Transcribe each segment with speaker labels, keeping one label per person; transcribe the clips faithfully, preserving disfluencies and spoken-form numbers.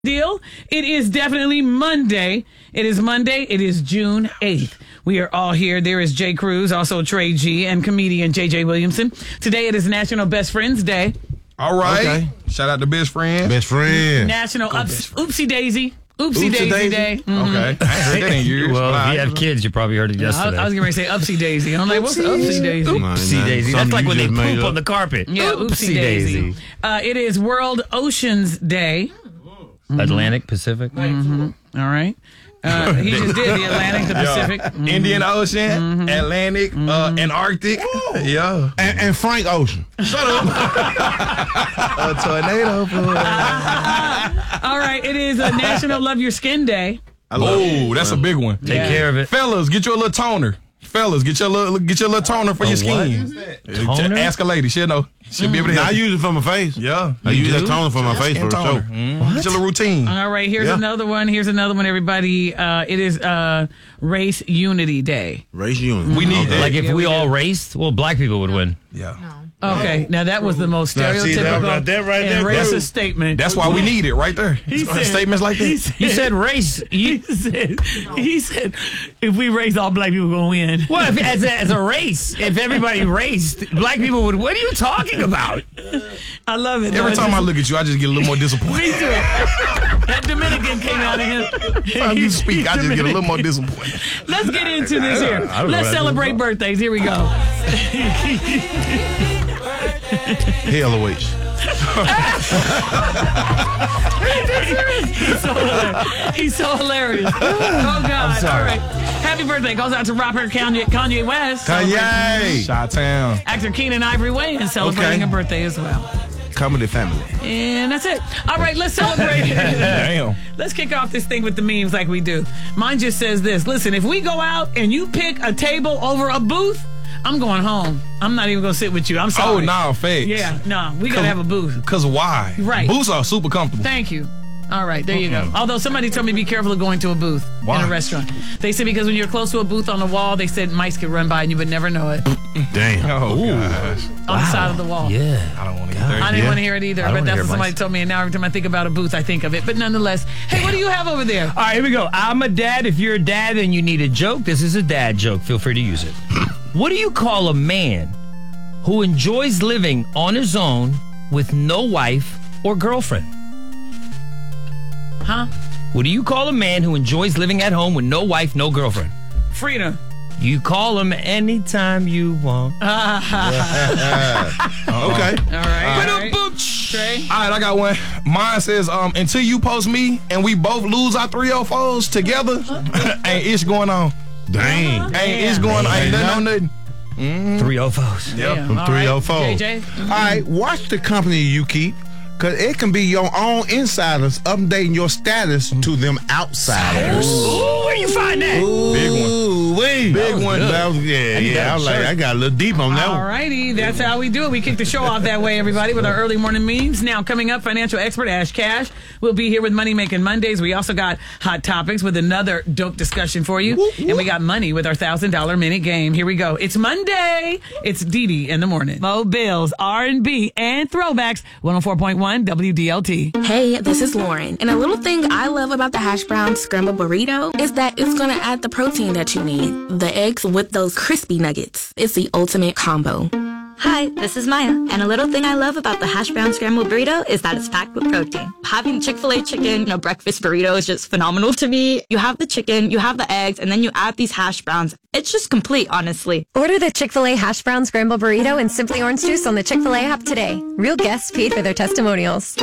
Speaker 1: Deal. It is definitely Monday. It is Monday. It is June eighth. We are all here. There is Jay Cruz, also Trey G, and comedian J J Williamson. Today it is National Best Friends Day.
Speaker 2: All right.
Speaker 3: Okay.
Speaker 2: Shout out to Best Friend.
Speaker 3: Best Friend.
Speaker 1: National Ups- Oopsie Daisy. Oopsie,
Speaker 3: Oopsie
Speaker 1: Daisy,
Speaker 3: Daisy?
Speaker 1: Day. Mhm.
Speaker 2: Okay. I ain't heard that in years.
Speaker 4: Well,
Speaker 2: but
Speaker 4: if you
Speaker 2: I-
Speaker 4: have kids, you probably heard it
Speaker 1: I,
Speaker 4: yesterday.
Speaker 1: I was going to say Upsie Daisy. I'm like, what's Oopsie Daisy?
Speaker 4: Oopsie Daisy. That's like when they poop on the carpet.
Speaker 1: Yeah, Oopsie Daisy. Uh, it is World Oceans Day.
Speaker 4: Atlantic, Pacific.
Speaker 1: Mm-hmm. All right. Uh, he just did the Atlantic, the Pacific.
Speaker 2: Mm-hmm. Indian Ocean, mm-hmm. Atlantic, mm-hmm. Uh, Antarctic. Yeah.
Speaker 3: And, and Frank Ocean.
Speaker 2: Shut up. A tornado.
Speaker 1: All right. It is a National Love Your Skin Day.
Speaker 2: Oh, that's a big one.
Speaker 4: Take
Speaker 1: Yeah.
Speaker 4: care of it.
Speaker 2: Fellas, get your little toner. Fellas, get your little get your little toner for
Speaker 4: A
Speaker 2: your
Speaker 4: what?
Speaker 2: skin.
Speaker 4: Toner?
Speaker 2: Ask a lady. She'll know. She'll be able to
Speaker 3: Now, I
Speaker 2: help.
Speaker 3: use it for my face.
Speaker 2: Yeah.
Speaker 3: I use that toner for my face
Speaker 2: Skin
Speaker 3: for
Speaker 2: toner.
Speaker 3: sure.
Speaker 2: Mm. Get your little routine.
Speaker 1: All right. Here's
Speaker 3: Yeah.
Speaker 1: another one. Here's another one, everybody. Uh, it is uh, Race Unity Day.
Speaker 3: Race unit.
Speaker 2: We need that.
Speaker 4: Like if
Speaker 1: Yeah,
Speaker 4: we
Speaker 1: we
Speaker 4: all
Speaker 1: do.
Speaker 4: raced, well, black people would win.
Speaker 2: Yeah.
Speaker 1: Okay. Now, that was the most
Speaker 3: Now, see,
Speaker 1: stereotypical
Speaker 3: that- that right
Speaker 1: and
Speaker 3: there,
Speaker 1: racist
Speaker 3: bro.
Speaker 1: statement.
Speaker 2: That's why we need it right there.
Speaker 1: said-
Speaker 2: Statements like
Speaker 1: He
Speaker 2: that.
Speaker 1: said,
Speaker 4: You said race. You,
Speaker 1: he said, he said, if we race all black people, going to win.
Speaker 4: well, if, as, a, as a race, if everybody raced, black people would. What are you talking about?
Speaker 1: I love it.
Speaker 2: Every
Speaker 1: though.
Speaker 2: time I look at you, I just get a little more
Speaker 1: Me
Speaker 2: disappointed.
Speaker 1: too. That Dominican came out of him.
Speaker 2: Every time you speak, I just get a little more disappointed.
Speaker 1: Let's get into this here.
Speaker 4: I don't know
Speaker 1: Let's
Speaker 4: what I
Speaker 1: celebrate birthdays. Here we go.
Speaker 3: Hell of H.
Speaker 1: He's so hilarious. He's so hilarious. Oh, God.
Speaker 4: I'm sorry.
Speaker 1: All right. Happy birthday goes out to rapper Kanye, Kanye West.
Speaker 3: Kanye.
Speaker 2: Chi-town.
Speaker 1: Actor Keenan Ivory Wayans celebrating
Speaker 3: Okay.
Speaker 1: a birthday as well.
Speaker 3: Comedy family.
Speaker 1: And that's it. All right, let's celebrate.
Speaker 2: Damn.
Speaker 1: Let's kick off this thing with the memes like we do. Mine just says this. Listen, if we go out and you pick a table over a booth, I'm going home. I'm not even going to sit with you. I'm
Speaker 2: Oh,
Speaker 1: sorry.
Speaker 2: no, facts.
Speaker 1: Yeah, no. We got to have a booth.
Speaker 2: Because why?
Speaker 1: Right.
Speaker 2: Booths are super comfortable.
Speaker 1: Thank you. All right, there you go. Although somebody told me be careful of going to a booth
Speaker 2: Why?
Speaker 1: in a restaurant. They said because when you're close to a booth on the wall, they said mice could run by and you would never know it.
Speaker 3: Damn.
Speaker 2: Oh, gosh.
Speaker 1: On the side of the wall.
Speaker 4: Yeah.
Speaker 2: I don't want to hear
Speaker 1: I didn't
Speaker 3: Yeah.
Speaker 1: want to hear it either,
Speaker 4: I don't
Speaker 1: but
Speaker 4: wanna
Speaker 1: that's
Speaker 4: hear
Speaker 1: what somebody
Speaker 4: mice.
Speaker 1: told me. And now every time I think about a booth, I think of it. But nonetheless, hey, what do you have over there?
Speaker 4: All right, here we go. I'm a dad. If you're a dad and you need a joke, this is a dad joke. Feel free to use it. What do you call a man who enjoys living on his own with no wife or girlfriend?
Speaker 1: Huh?
Speaker 4: What do you call a man who enjoys living at home with no wife, no girlfriend?
Speaker 1: Freedom.
Speaker 4: You call him anytime you want.
Speaker 3: Okay.
Speaker 1: All right. All right. Trey?
Speaker 2: All right, I got one. Mine says, um, until you post me and we both lose our three oh fours together, ain't ish going on.
Speaker 3: Dang.
Speaker 2: Ain't ish going on. Ain't nothing on nothing.
Speaker 4: Three oh fours.
Speaker 1: Yeah.
Speaker 3: From
Speaker 1: all
Speaker 3: three oh
Speaker 1: right.
Speaker 3: four.
Speaker 1: J J?
Speaker 3: All right, watch the company you keep, because it can be your own insiders updating your status to them outsiders.
Speaker 4: Ooh, where you find that?
Speaker 2: Big one.
Speaker 3: Ooh, wee.
Speaker 2: Big one.
Speaker 3: That was, yeah,
Speaker 4: need
Speaker 3: yeah.
Speaker 4: that
Speaker 3: I was like,
Speaker 4: shirt.
Speaker 3: I got a little deep on that
Speaker 1: All
Speaker 3: one.
Speaker 1: righty, that's how we do it. We kick the show off that way, everybody, with our early morning memes. Now, coming up, financial expert Ash Cash will be here with Money Making Mondays. We also got Hot Topics with another dope discussion for you. And we got money with our one thousand dollars minute game. Here we go. It's Monday. It's Dee Dee in the morning. Mo Bills, R and B, and throwbacks. one oh four point one W D L T.
Speaker 5: Hey, this is Lauren. And a little thing I love about the hash brown scrambled burrito is that it's going to add the protein that you need. The eggs with those crispy nuggets. It's the ultimate combo.
Speaker 6: Hi, this is Maya, and a little thing I love about the hash brown scrambled burrito is that it's packed with protein. Having Chick-fil-A chicken, you know, breakfast burrito is just phenomenal to me. You have the chicken, you have the eggs, and then you add these hash browns. It's just complete, honestly.
Speaker 7: Order the Chick-fil-A Hash Brown Scramble Burrito and Simply Orange Juice on the Chick-fil-A app today. Real guests paid for their testimonials.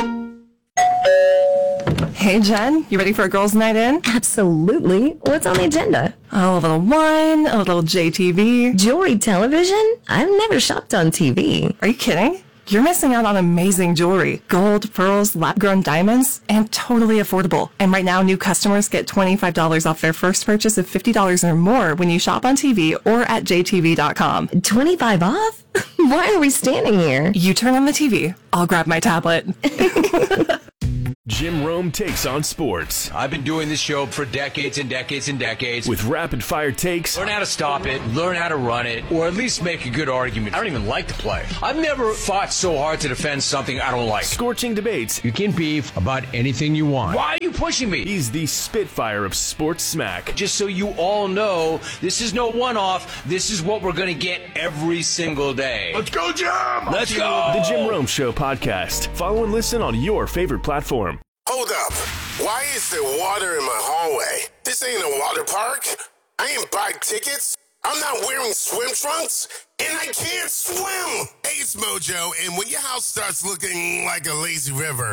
Speaker 8: Hey, Jen, you ready for a girls' night in?
Speaker 7: Absolutely. What's on the agenda?
Speaker 8: Oh, a little wine, a little J T V.
Speaker 7: Jewelry television? I've never shopped on T V.
Speaker 8: Are you kidding? You're missing out on amazing jewelry. Gold, pearls, lab-grown diamonds, and totally affordable. And right now, new customers get twenty-five dollars off their first purchase of fifty dollars or more when you shop on T V or at J T V dot com.
Speaker 7: twenty-five off? Why are we standing here?
Speaker 8: You turn on the T V, I'll grab my tablet.
Speaker 9: Jim Rome takes on sports.
Speaker 10: I've been doing this show for decades and decades and decades.
Speaker 9: With rapid fire takes.
Speaker 10: Learn how to stop it, learn how to run it, or at least make a good argument. I don't even like the play. I've never fought so hard to defend something I don't like.
Speaker 9: Scorching debates.
Speaker 10: You can beef about anything you want. Why are you pushing me?
Speaker 9: He's the Spitfire of sports smack.
Speaker 10: Just so you all know, this is no one-off. This is what we're going to get every single day.
Speaker 2: Let's go, Jim!
Speaker 10: Let's go!
Speaker 9: The Jim Rome Show podcast. Follow and listen on your favorite platform.
Speaker 11: Hold up. Why is there water in my hallway? This ain't a water park. I ain't buy tickets. I'm not wearing swim trunks. And I can't swim. Hey, it's Mojo. And when your house starts looking like a lazy river,